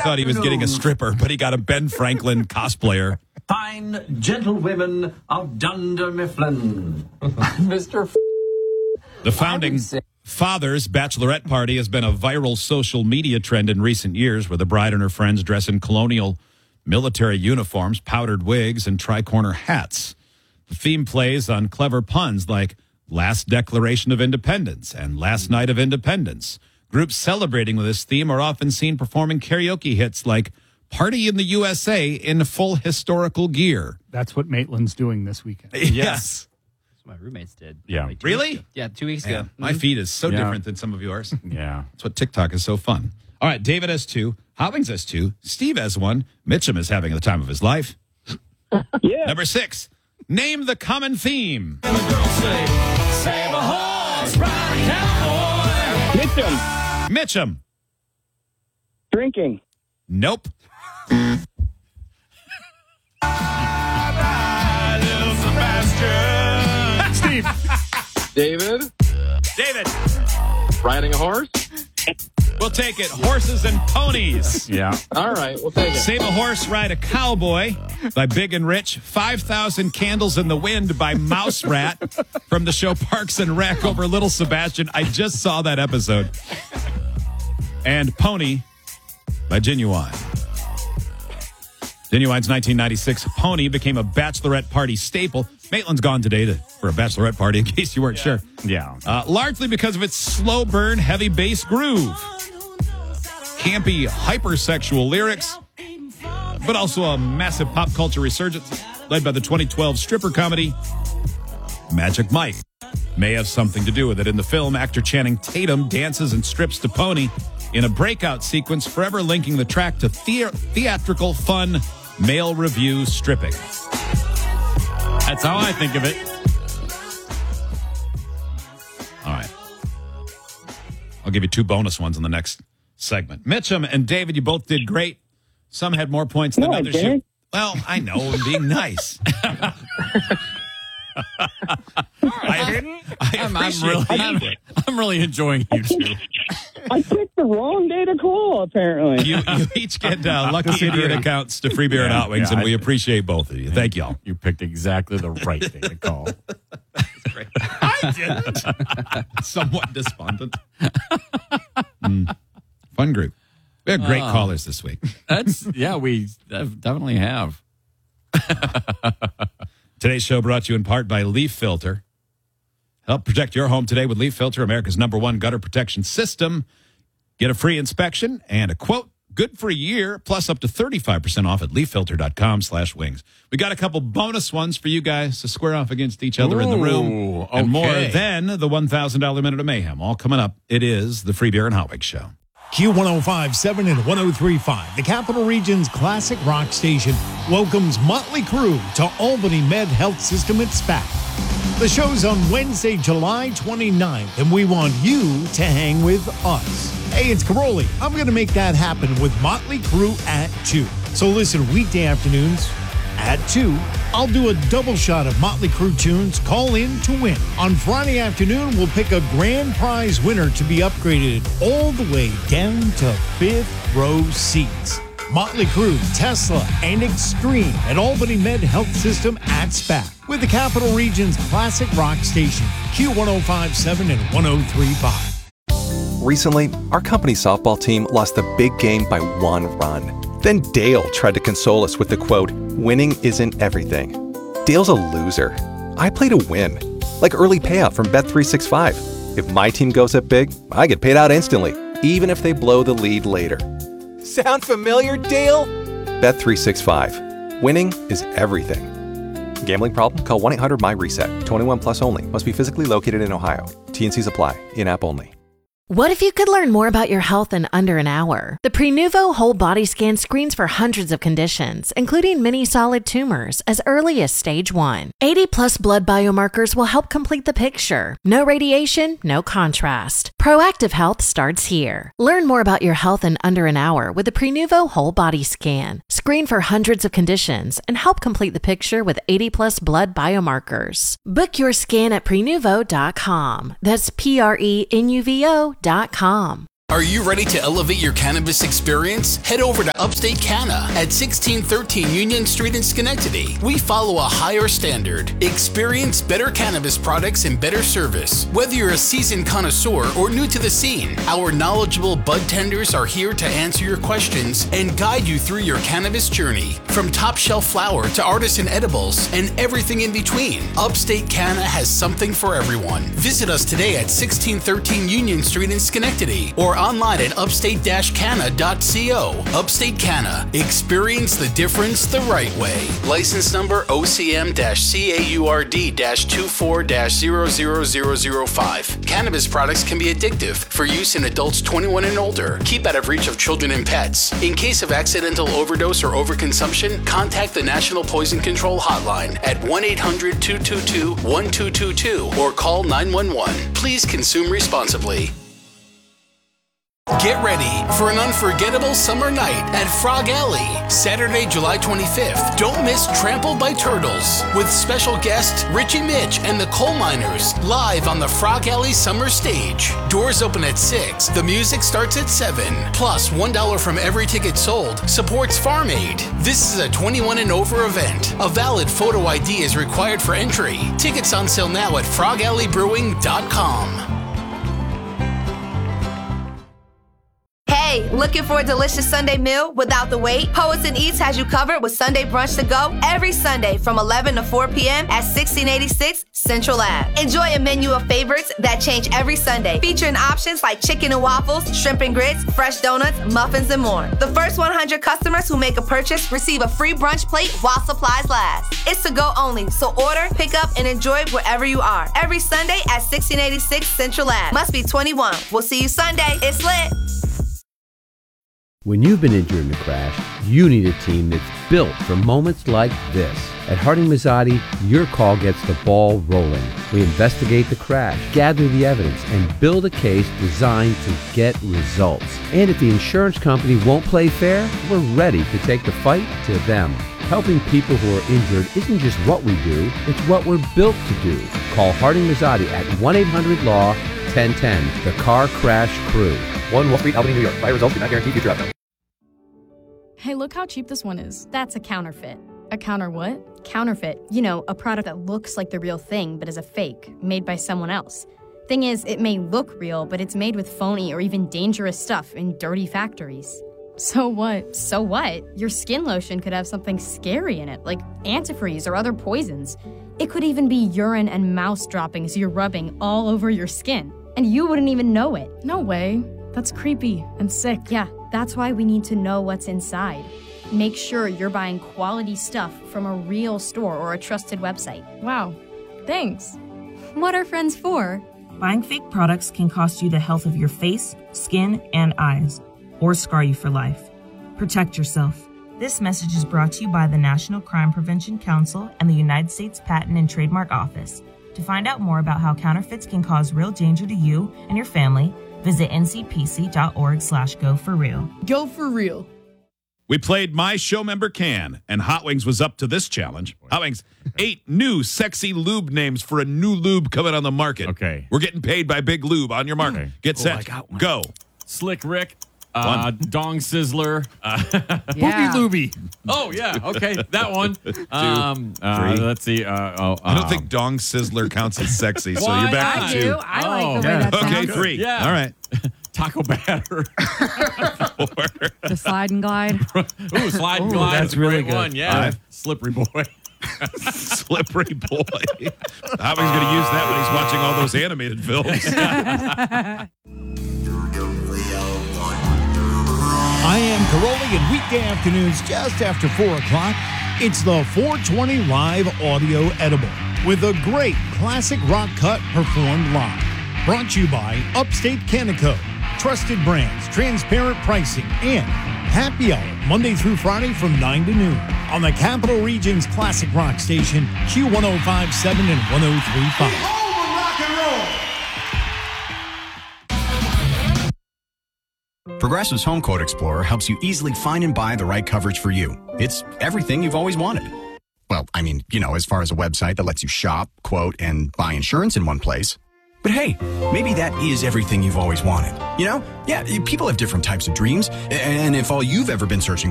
thought he was getting a stripper, but he got a Ben Franklin cosplayer. Fine gentlewomen of Dunder Mifflin. Mr. The founding father's bachelorette party has been a viral social media trend in recent years, where the bride and her friends dress in colonial military uniforms, powdered wigs, and tricorner hats. The theme plays on clever puns like Last Declaration of Independence and Last Night of Independence. Groups celebrating with this theme are often seen performing karaoke hits like Party in the USA in full historical gear. That's what Maitland's doing this weekend. Yes. That's what my roommates did. Yeah. Like 2 Really? weeks ago. Yeah, 2 weeks ago. My feed is so different than some of yours. Yeah. That's what TikTok is so fun. All right, David has 2, Hobbings has 2, Steve has 1, Mitchum is having the time of his life. Yeah. Number 6, name the common theme. And the girls say, save a horse, ride a cowboy. Mitchum. Mitchum. Drinking. Nope. Steve. David, David. riding a horse? We'll take it. Horses and ponies. Yeah. All right, we'll take it. Save a Horse, Ride a Cowboy by Big and Rich. 5,000 Candles in the Wind by Mouse Rat from the show Parks and Rec over Little Sebastian. I just saw that episode. And Pony by Genuine. Genuine's 1996 Pony became a bachelorette party staple. Maitland's gone today for a bachelorette party, in case you weren't sure. Yeah. Largely because of its slow burn, heavy bass groove. Campy, hypersexual lyrics, but also a massive pop culture resurgence led by the 2012 stripper comedy Magic Mike. May have something to do with it. In the film, actor Channing Tatum dances and strips to Pony in a breakout sequence, forever linking the track to theatrical, fun, male review stripping. That's how I think of it. All right. I'll give you 2 bonus ones in the next segment. Mitchum and David, you both did great. Some had more points than No, I others. didn't. Well, I know, I'm being nice. I'm really enjoying you two. I picked the wrong day to call, apparently. You each get lucky idiot accounts to Free Beer and Hot Wings, and we appreciate both of you. Thank y'all. You picked exactly the right thing to call. Great. I didn't. Somewhat despondent. Fun group. We had great callers this week. We definitely have. Today's show brought to you in part by Leaf Filter. Help protect your home today with Leaf Filter, America's #1 gutter protection system. Get a free inspection and a quote, good for a year, plus up to 35% off at leaffilter.com/wings. We got a couple bonus ones for you guys to square off against each other in the room. And more than the $1,000 Minute of Mayhem. All coming up. It is the Free Beer and Hot Wings Show. Q1057 and 1035, the Capital Region's classic rock station, welcomes Motley Crue to Albany Med Health System at SPAC. The show's on Wednesday, July 29th, and we want you to hang with us. Hey, it's Caroli. I'm going to make that happen with Motley Crue at 2. So listen, weekday afternoons at 2, I'll do a double shot of Motley Crue tunes. Call in to win. On Friday afternoon, we'll pick a grand prize winner to be upgraded all the way down to 5th row seats. Motley Crue, Tesla, and Extreme at Albany Med Health System at SPAC with the Capital Region's classic rock station, Q1057 and 1035. Recently, our company softball team lost the big game by 1 run. Then Dale tried to console us with the quote, "Winning isn't everything." Dale's a loser. I play to win, like early payout from Bet365. If my team goes up big, I get paid out instantly, even if they blow the lead later. Sound familiar, Dale? Bet365. Winning is everything. Gambling problem? Call 1-800-MY-RESET. 21 plus only. Must be physically located in Ohio. T&Cs apply. In-app only. What if you could learn more about your health in under an hour? The Prenuvo Whole Body Scan screens for hundreds of conditions, including many solid tumors, as early as stage 1. 80-plus blood biomarkers will help complete the picture. No radiation, no contrast. Proactive health starts here. Learn more about your health in under an hour with the Prenuvo Whole Body Scan. Screen for hundreds of conditions and help complete the picture with 80-plus blood biomarkers. Book your scan at Prenuvo.com. That's Prenuvo.com. Are you ready to elevate your cannabis experience? Head over to Upstate Canna at 1613 Union Street in Schenectady. We follow a higher standard. Experience better cannabis products and better service. Whether you're a seasoned connoisseur or new to the scene, our knowledgeable bud tenders are here to answer your questions and guide you through your cannabis journey. From top shelf flower to artisan edibles and everything in between, Upstate Canna has something for everyone. Visit us today at 1613 Union Street in Schenectady or online at upstate-canna.co. Upstate Canna. Experience the difference the right way. License number OCM-CAURD-24-00005. Cannabis products can be addictive for use in adults 21 and older. Keep out of reach of children and pets. In case of accidental overdose or overconsumption, contact the National Poison Control Hotline at 1-800-222-1222 or call 911. Please consume responsibly. Get ready for an unforgettable summer night at Frog Alley, Saturday, July 25th. Don't miss Trampled by Turtles with special guest Richie Mitch and the Coal Miners live on the Frog Alley Summer Stage. Doors open at 6. The music starts at 7. Plus, $1 from every ticket sold supports Farm Aid. This is a 21 and over event. A valid photo ID is required for entry. Tickets on sale now at frogalleybrewing.com. Hey, looking for a delicious Sunday meal without the wait? Poets and Eats has you covered with Sunday brunch to go every Sunday from 11 to 4 p.m. at 1686 Central Ave. Enjoy a menu of favorites that change every Sunday, featuring options like chicken and waffles, shrimp and grits, fresh donuts, muffins, and more. The first 100 customers who make a purchase receive a free brunch plate while supplies last. It's to go only, so order, pick up, and enjoy wherever you are. Every Sunday at 1686 Central Ave. Must be 21. We'll see you Sunday. It's lit. When you've been injured in a crash, you need a team that's built for moments like this. At Harding Mazzotti, your call gets the ball rolling. We investigate the crash, gather the evidence, and build a case designed to get results. And if the insurance company won't play fair, we're ready to take the fight to them. Helping people who are injured isn't just what we do, it's what we're built to do. Call Harding Mazzotti at 1-800-LAW-1010, the Car Crash Crew. 1 Wall Street, Albany, New York. Buy results do not guarantee future outcomes. Hey, look how cheap this one is. That's a counterfeit. A counter what? Counterfeit. You know, a product that looks like the real thing, but is a fake, made by someone else. Thing is, it may look real, but it's made with phony or even dangerous stuff in dirty factories. So what? So what? Your skin lotion could have something scary in it, like antifreeze or other poisons. It could even be urine and mouse droppings you're rubbing all over your skin, and you wouldn't even know it. No way. That's creepy and sick. Yeah, that's why we need to know what's inside. Make sure you're buying quality stuff from a real store or a trusted website. Wow, thanks. What are friends for? Buying fake products can cost you the health of your face, skin, and eyes, or scar you for life. Protect yourself. This message is brought to you by the National Crime Prevention Council and the United States Patent and Trademark Office. To find out more about how counterfeits can cause real danger to you and your family, visit ncpc.org/go-for-real. Go for real. We played My Show Member Can, and Hot Wings was up to this challenge. Hot Wings, 8 new sexy lube names for a new lube coming on the market. Okay. We're getting paid by Big Lube. On your mark. Okay. Get set. I got one. Go. Slick Rick. Dong Sizzler. Yeah. Poopy Looby. Oh, yeah. Okay. That one. 2, 3. Let's see. I don't think Dong Sizzler counts as sexy, so you're back I to 2. do. I like the way that sounds. Okay, 3. Yeah. All right. Taco Batter. 4. The slide and glide. Ooh, slide and glide. That's a great really good. one. Yeah. 5. Slippery Boy. Slippery Boy. Hot Wings going to use that when he's watching all those animated films. I am Caroli, and weekday afternoons just after 4 o'clock, it's the 420 Live Audio Edible with a great classic rock cut performed live. Brought to you by Upstate Canico, trusted brands, transparent pricing, and happy hour Monday through Friday from 9 to noon on the Capital Region's classic rock station, Q1057 and 1035. Rock and roll. Progressive's Home Quote Explorer helps you easily find and buy the right coverage for you. It's everything you've always wanted. Well, I mean, as far as a website that lets you shop, quote, and buy insurance in one place. But hey, maybe that is everything you've always wanted. You know? Yeah, people have different types of dreams. And if all you've ever been searching